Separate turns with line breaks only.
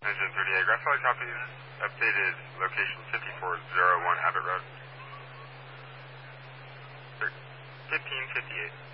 Engine 38, Grass Valley copies, updated location 5401 Abbott Road. 1558.